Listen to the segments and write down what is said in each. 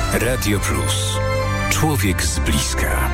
Radio Plus. Człowiek z bliska.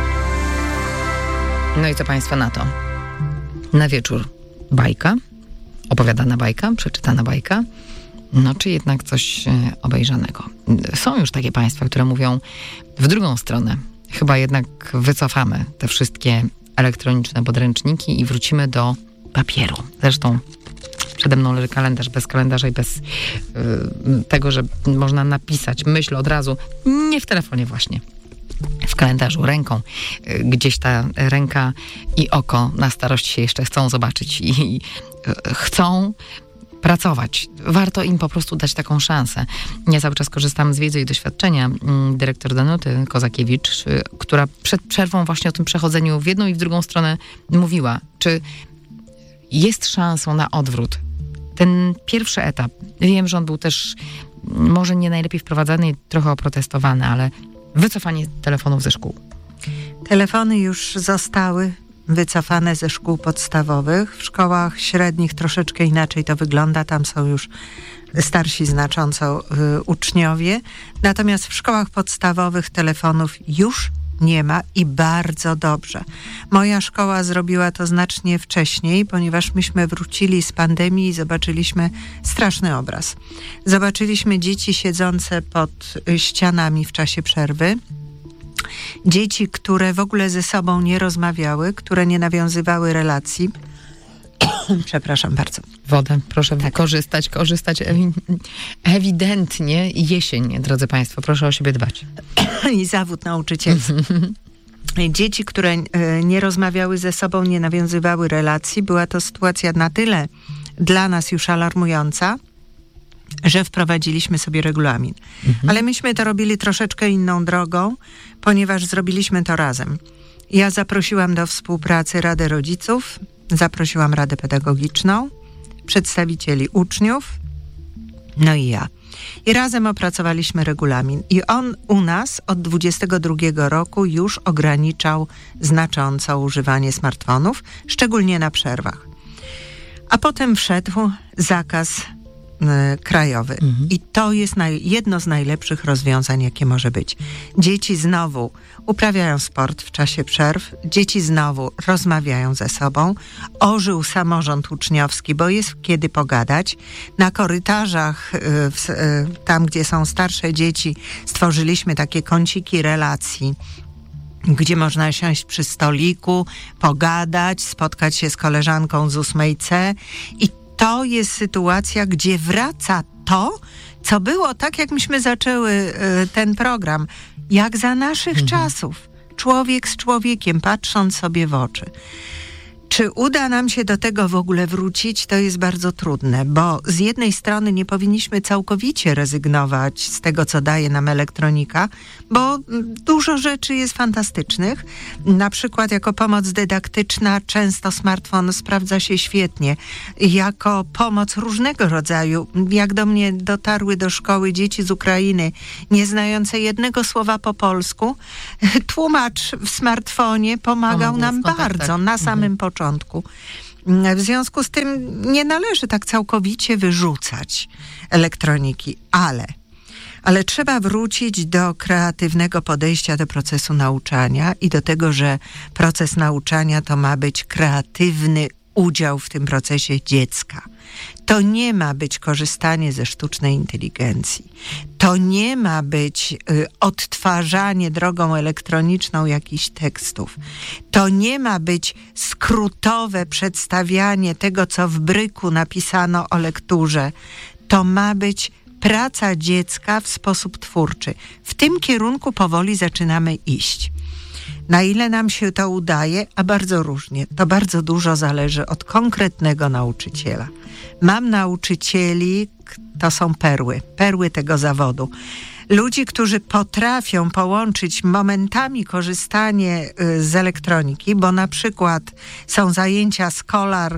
No i co Państwo na to? Na wieczór bajka, opowiadana bajka, przeczytana bajka, no czy jednak coś obejrzanego. Są już takie państwa, które mówią w drugą stronę. Chyba jednak wycofamy te wszystkie elektroniczne podręczniki i wrócimy do papieru. Zresztą przede mną leży kalendarz, bez kalendarza i bez tego, że można napisać myśl od razu, nie w telefonie właśnie, w kalendarzu, ręką. Gdzieś ta ręka i oko na starość się jeszcze chcą zobaczyć i chcą pracować. Warto im po prostu dać taką szansę. Ja cały czas korzystam z wiedzy i doświadczenia dyrektor Danuty Kozakiewicz, która przed przerwą właśnie o tym przechodzeniu w jedną i w drugą stronę mówiła. Czy jest szansą na odwrót? Ten pierwszy etap, wiem, że on był też może nie najlepiej wprowadzany i trochę oprotestowany, ale wycofanie telefonów ze szkół. Telefony już zostały wycofane ze szkół podstawowych. W szkołach średnich troszeczkę inaczej to wygląda. Tam są już starsi znacząco uczniowie. Natomiast w szkołach podstawowych telefonów już nie ma i bardzo dobrze. Moja szkoła zrobiła to znacznie wcześniej, ponieważ myśmy wrócili z pandemii i zobaczyliśmy straszny obraz. Zobaczyliśmy dzieci siedzące pod ścianami w czasie przerwy. Dzieci, które w ogóle ze sobą nie rozmawiały, które nie nawiązywały relacji. Przepraszam bardzo. Wodę, proszę korzystać ewidentnie jesień, drodzy Państwo, proszę o siebie dbać. I zawód nauczycielski. Dzieci, które nie rozmawiały ze sobą, nie nawiązywały relacji. Była to sytuacja na tyle dla nas już alarmująca, że wprowadziliśmy sobie regulamin. Ale myśmy to robili troszeczkę inną drogą, ponieważ zrobiliśmy to razem. Ja zaprosiłam do współpracy Radę Rodziców, zaprosiłam Radę Pedagogiczną, przedstawicieli uczniów, no i ja. I razem opracowaliśmy regulamin. I on u nas od 22 roku już ograniczał znacząco używanie smartfonów, szczególnie na przerwach. A potem wszedł zakaz krajowy. I to jest jedno z najlepszych rozwiązań, jakie może być. Dzieci znowu uprawiają sport w czasie przerw, dzieci znowu rozmawiają ze sobą, ożył samorząd uczniowski, bo jest kiedy pogadać. Na korytarzach, tam gdzie są starsze dzieci, stworzyliśmy takie kąciki relacji, gdzie można siąść przy stoliku, pogadać, spotkać się z koleżanką z 8C i to jest sytuacja, gdzie wraca to, co było tak, jak myśmy zaczęły ten program, jak za naszych czasów. Człowiek z człowiekiem, patrząc sobie w oczy. Czy uda nam się do tego w ogóle wrócić? To jest bardzo trudne, bo z jednej strony nie powinniśmy całkowicie rezygnować z tego, co daje nam elektronika, bo dużo rzeczy jest fantastycznych. Na przykład jako pomoc dydaktyczna często smartfon sprawdza się świetnie. Jako pomoc różnego rodzaju. Jak do mnie dotarły do szkoły dzieci z Ukrainy, nie znające jednego słowa po polsku, tłumacz w smartfonie pomagał nam bardzo na samym początku. W związku z tym nie należy tak całkowicie wyrzucać elektroniki, ale trzeba wrócić do kreatywnego podejścia do procesu nauczania i do tego, że proces nauczania to ma być kreatywny udział w tym procesie dziecka. To nie ma być korzystanie ze sztucznej inteligencji. To nie ma być odtwarzanie drogą elektroniczną jakichś tekstów. To nie ma być skrótowe przedstawianie tego, co w bryku napisano o lekturze. To ma być praca dziecka w sposób twórczy. W tym kierunku powoli zaczynamy iść. Na ile nam się to udaje, a bardzo różnie. To bardzo dużo zależy od konkretnego nauczyciela. Mam nauczycieli, to są perły tego zawodu. Ludzi, którzy potrafią połączyć momentami korzystanie z elektroniki, bo na przykład są zajęcia Scholar,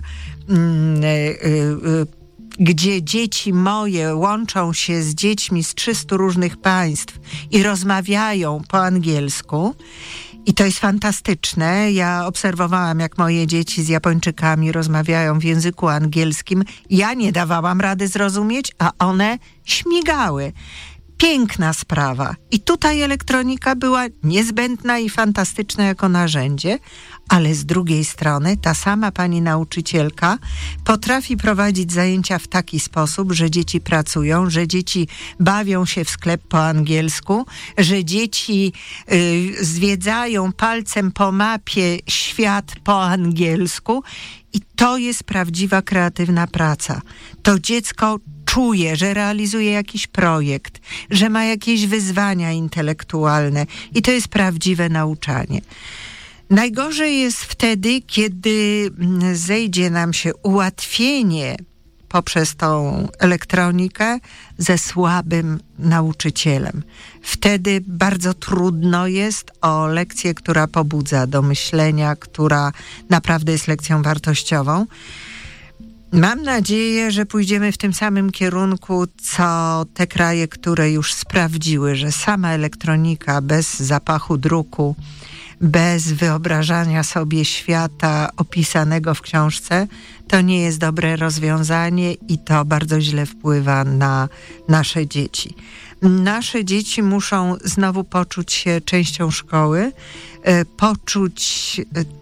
gdzie dzieci moje łączą się z dziećmi z 300 różnych państw i rozmawiają po angielsku. I to jest fantastyczne. Ja obserwowałam, jak moje dzieci z Japończykami rozmawiają w języku angielskim. Ja nie dawałam rady zrozumieć, a one śmigały. Piękna sprawa. I tutaj elektronika była niezbędna i fantastyczna jako narzędzie, ale z drugiej strony ta sama pani nauczycielka potrafi prowadzić zajęcia w taki sposób, że dzieci pracują, że dzieci bawią się w sklep po angielsku, że dzieci zwiedzają palcem po mapie świat po angielsku i to jest prawdziwa kreatywna praca. To dziecko czuje, że realizuje jakiś projekt, że ma jakieś wyzwania intelektualne i to jest prawdziwe nauczanie. Najgorzej jest wtedy, kiedy zejdzie nam się ułatwienie poprzez tą elektronikę ze słabym nauczycielem. Wtedy bardzo trudno jest o lekcję, która pobudza do myślenia, która naprawdę jest lekcją wartościową. Mam nadzieję, że pójdziemy w tym samym kierunku, co te kraje, które już sprawdziły, że sama elektronika bez zapachu druku, bez wyobrażania sobie świata opisanego w książce, to nie jest dobre rozwiązanie i to bardzo źle wpływa na nasze dzieci. Nasze dzieci muszą znowu poczuć się częścią szkoły, poczuć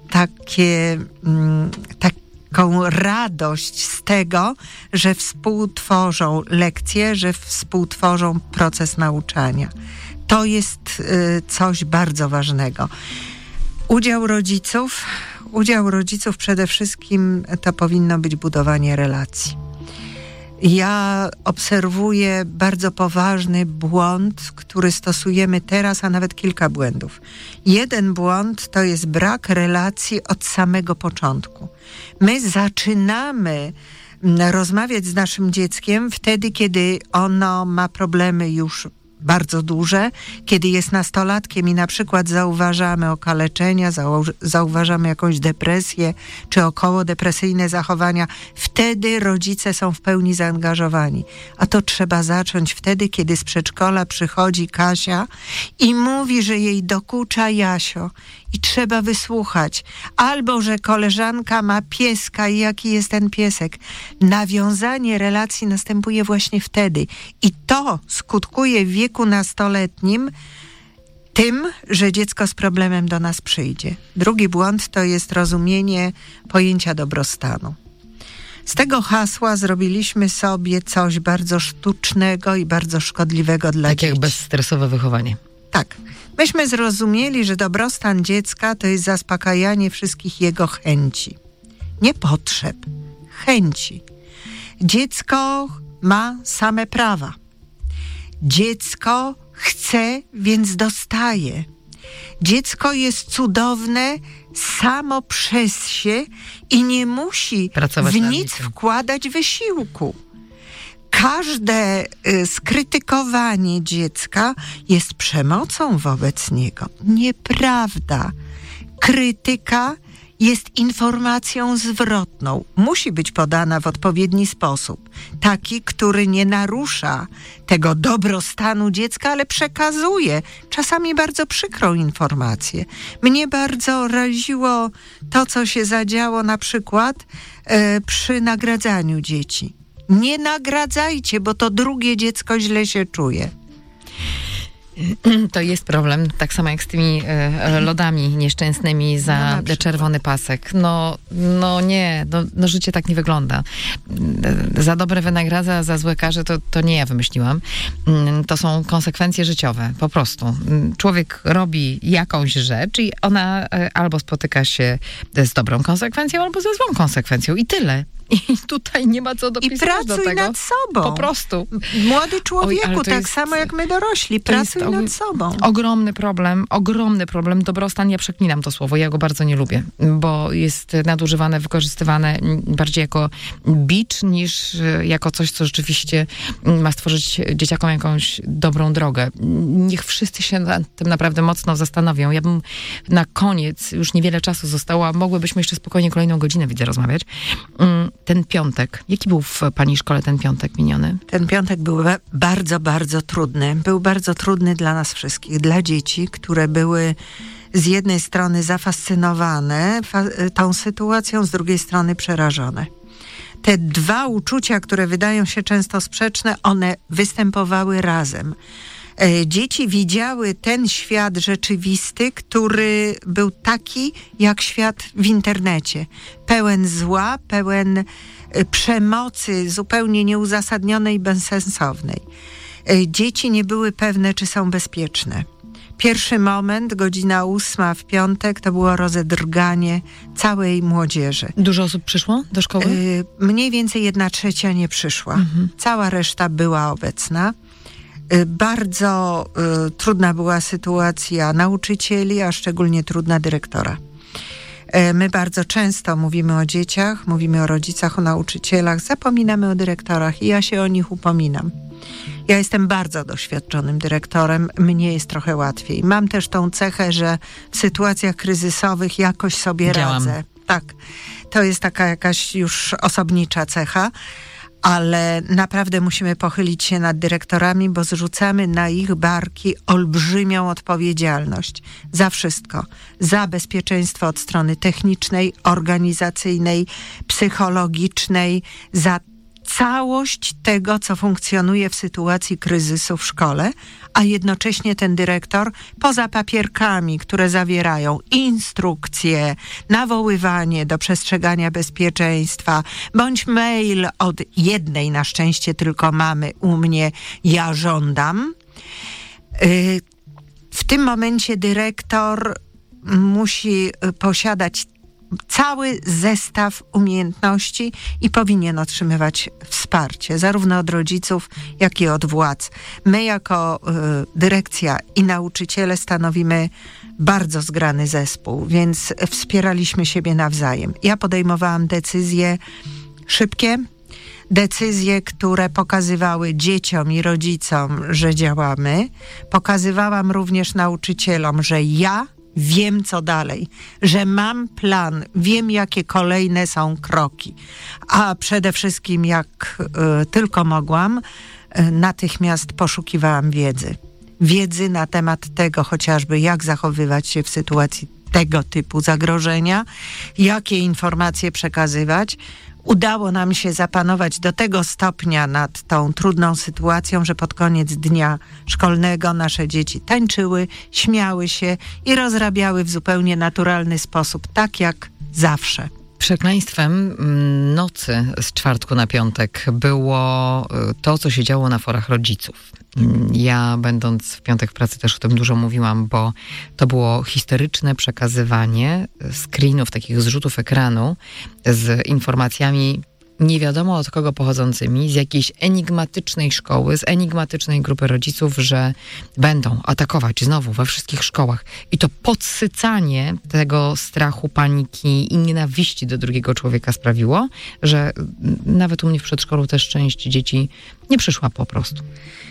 taką radość z tego, że współtworzą lekcje, że współtworzą proces nauczania. To jest coś bardzo ważnego. Udział rodziców przede wszystkim to powinno być budowanie relacji. Ja obserwuję bardzo poważny błąd, który stosujemy teraz, a nawet kilka błędów. Jeden błąd to jest brak relacji od samego początku. My zaczynamy rozmawiać z naszym dzieckiem wtedy, kiedy ono ma problemy już bardzo duże, kiedy jest nastolatkiem i na przykład zauważamy okaleczenia, zauważamy jakąś depresję czy okołodepresyjne zachowania, wtedy rodzice są w pełni zaangażowani. A to trzeba zacząć wtedy, kiedy z przedszkola przychodzi Kasia i mówi, że jej dokucza Jasio i trzeba wysłuchać. Albo, że koleżanka ma pieska i jaki jest ten piesek. Nawiązanie relacji następuje właśnie wtedy. I to skutkuje w wieku nastoletnim tym, że dziecko z problemem do nas przyjdzie. Drugi błąd to jest rozumienie pojęcia dobrostanu. Z tego hasła zrobiliśmy sobie coś bardzo sztucznego i bardzo szkodliwego dla dzieci. Tak jak bezstresowe wychowanie. Tak. Myśmy zrozumieli, że dobrostan dziecka to jest zaspokajanie wszystkich jego chęci. Nie potrzeb, chęci. Dziecko ma same prawa. Dziecko chce, więc dostaje. Dziecko jest cudowne samo przez się i nie musi pracować w nic wkładać wysiłku. Każde skrytykowanie dziecka jest przemocą wobec niego. Nieprawda. Krytyka jest informacją zwrotną. Musi być podana w odpowiedni sposób. Taki, który nie narusza tego dobrostanu dziecka, ale przekazuje czasami bardzo przykrą informację. Mnie bardzo raziło to, co się zadziało na przykład przy nagradzaniu dzieci. Nie nagradzajcie, bo to drugie dziecko źle się czuje. To jest problem, tak samo jak z tymi lodami nieszczęsnymi za czerwony pasek. No nie, życie tak nie wygląda. Za dobre wynagradza, za złe karze, to nie ja wymyśliłam. To są konsekwencje życiowe, po prostu. Człowiek robi jakąś rzecz i ona albo spotyka się z dobrą konsekwencją, albo ze złą konsekwencją i tyle. I tutaj nie ma co dopisywać do tego. I pracuj nad sobą. Po prostu. Młody człowieku, tak samo jak my dorośli. Pracuj nad sobą. Ogromny problem. Dobrostan, ja przeklinam to słowo, ja go bardzo nie lubię, bo jest nadużywane, wykorzystywane bardziej jako bicz niż jako coś, co rzeczywiście ma stworzyć dzieciakom jakąś dobrą drogę. Niech wszyscy się nad tym naprawdę mocno zastanowią. Ja bym na koniec, już niewiele czasu zostało, mogłybyśmy jeszcze spokojnie kolejną godzinę, widzę, rozmawiać. Ten piątek. Jaki był w pani szkole ten piątek miniony? Ten piątek był bardzo, bardzo trudny. Był bardzo trudny dla nas wszystkich, dla dzieci, które były z jednej strony zafascynowane tą sytuacją, z drugiej strony przerażone. te dwa uczucia, które wydają się często sprzeczne, one występowały razem. Dzieci widziały ten świat rzeczywisty, który był taki jak świat w internecie. Pełen zła, pełen przemocy zupełnie nieuzasadnionej, bezsensownej. Dzieci nie były pewne, czy są bezpieczne. Pierwszy moment, godzina 8 w piątek, to było rozedrganie całej młodzieży. Dużo osób przyszło do szkoły? Mniej więcej 1/3 nie przyszła. Cała reszta była obecna. Bardzo trudna była sytuacja nauczycieli, a szczególnie trudna dyrektora. My bardzo często mówimy o dzieciach, mówimy o rodzicach, o nauczycielach, zapominamy o dyrektorach i ja się o nich upominam. Ja jestem bardzo doświadczonym dyrektorem, mnie jest trochę łatwiej. Mam też tą cechę, że w sytuacjach kryzysowych jakoś sobie radzę. Tak, to jest taka jakaś już osobnicza cecha, ale naprawdę musimy pochylić się nad dyrektorami, bo zrzucamy na ich barki olbrzymią odpowiedzialność za wszystko. Za bezpieczeństwo od strony technicznej, organizacyjnej, psychologicznej, za całość tego, co funkcjonuje w sytuacji kryzysu w szkole, a jednocześnie ten dyrektor poza papierkami, które zawierają instrukcje, nawoływanie do przestrzegania bezpieczeństwa, bądź mail od jednej, na szczęście tylko mamy u mnie, ja żądam. W tym momencie dyrektor musi posiadać cały zestaw umiejętności i powinien otrzymywać wsparcie, zarówno od rodziców, jak i od władz. My jako dyrekcja i nauczyciele stanowimy bardzo zgrany zespół, więc wspieraliśmy siebie nawzajem. Ja podejmowałam decyzje szybkie, decyzje, które pokazywały dzieciom i rodzicom, że działamy. Pokazywałam również nauczycielom, że ja wiem, co dalej, że mam plan, wiem, jakie kolejne są kroki. A przede wszystkim, jak tylko mogłam, natychmiast poszukiwałam wiedzy. Wiedzy na temat tego chociażby, jak zachowywać się w sytuacji tego typu zagrożenia, jakie informacje przekazywać. Udało nam się zapanować do tego stopnia nad tą trudną sytuacją, że pod koniec dnia szkolnego nasze dzieci tańczyły, śmiały się i rozrabiały w zupełnie naturalny sposób, tak jak zawsze. Przekleństwem nocy z czwartku na piątek było to, co się działo na forach rodziców. Ja, będąc w piątek w pracy, też o tym dużo mówiłam, bo to było histeryczne przekazywanie screenów, takich zrzutów ekranu z informacjami nie wiadomo od kogo pochodzącymi, z jakiejś enigmatycznej szkoły, z enigmatycznej grupy rodziców, że będą atakować znowu we wszystkich szkołach. I to podsycanie tego strachu, paniki i nienawiści do drugiego człowieka sprawiło, że nawet u mnie w przedszkolu też część dzieci nie przyszła po prostu.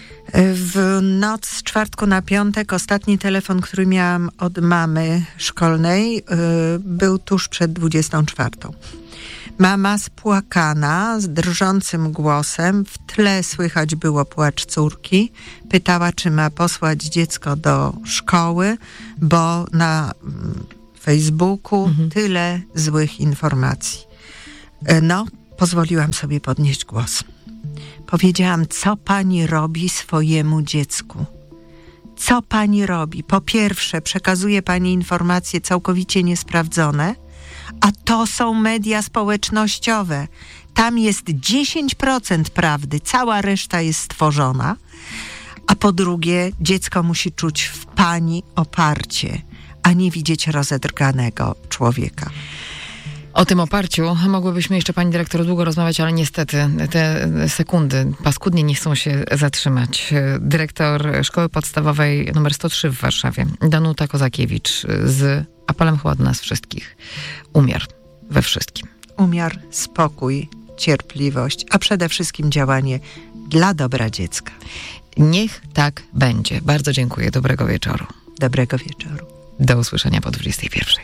W noc z czwartku na piątek ostatni telefon, który miałam od mamy szkolnej, był tuż przed 24. Mama spłakana, z drżącym głosem, w tle słychać było płacz córki. Pytała, czy ma posłać dziecko do szkoły, bo na Facebooku tyle złych informacji. No, pozwoliłam sobie podnieść głos. Powiedziałam, co pani robi swojemu dziecku? Co pani robi? Po pierwsze, przekazuje pani informacje całkowicie niesprawdzone, a to są media społecznościowe. Tam jest 10% prawdy, cała reszta jest stworzona. A po drugie, dziecko musi czuć w pani oparcie, a nie widzieć rozedrganego człowieka. O tym oparciu mogłybyśmy jeszcze, pani dyrektor, długo rozmawiać, ale niestety te sekundy paskudnie nie chcą się zatrzymać. Dyrektor Szkoły Podstawowej nr 103 w Warszawie, Danuta Kozakiewicz, z apelem chyba do nas wszystkich. Umiar we wszystkim. Umiar, spokój, cierpliwość, a przede wszystkim działanie dla dobra dziecka. Niech tak będzie. Bardzo dziękuję. Dobrego wieczoru. Dobrego wieczoru. Do usłyszenia po 21.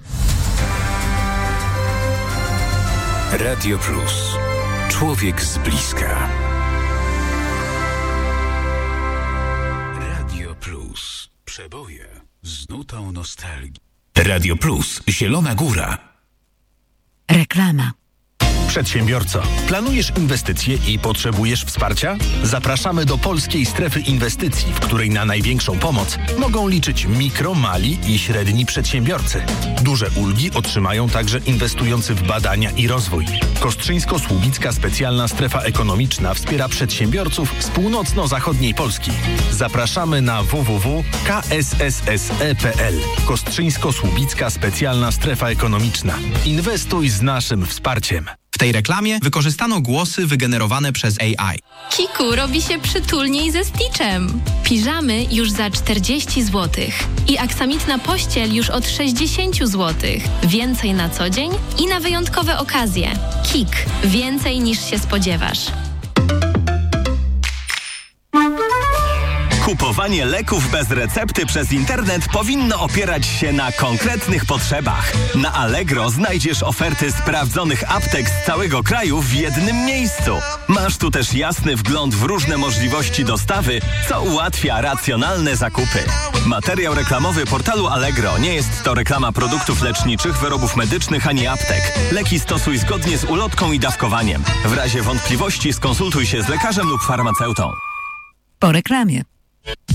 Radio Plus. Człowiek z bliska. Radio Plus. Przeboje z nutą nostalgii. Radio Plus. Zielona Góra. Reklama. Przedsiębiorco, planujesz inwestycje i potrzebujesz wsparcia? Zapraszamy do Polskiej Strefy Inwestycji, w której na największą pomoc mogą liczyć mikro, mali i średni przedsiębiorcy. Duże ulgi otrzymają także inwestujący w badania i rozwój. Kostrzyńsko-Słubicka Specjalna Strefa Ekonomiczna wspiera przedsiębiorców z północno-zachodniej Polski. Zapraszamy na www.ksse.pl. Kostrzyńsko-Słubicka Specjalna Strefa Ekonomiczna. Inwestuj z naszym wsparciem. W tej reklamie wykorzystano głosy wygenerowane przez AI. Kiku robi się przytulniej ze Stitchem. Piżamy już za 40 zł. I aksamitna pościel już od 60 zł. Więcej na co dzień i na wyjątkowe okazje. Kik. Więcej niż się spodziewasz. Kupowanie leków bez recepty przez internet powinno opierać się na konkretnych potrzebach. Na Allegro znajdziesz oferty sprawdzonych aptek z całego kraju w jednym miejscu. Masz tu też jasny wgląd w różne możliwości dostawy, co ułatwia racjonalne zakupy. Materiał reklamowy portalu Allegro nie jest to reklama produktów leczniczych, wyrobów medycznych ani aptek. Leki stosuj zgodnie z ulotką i dawkowaniem. W razie wątpliwości skonsultuj się z lekarzem lub farmaceutą. Po reklamie.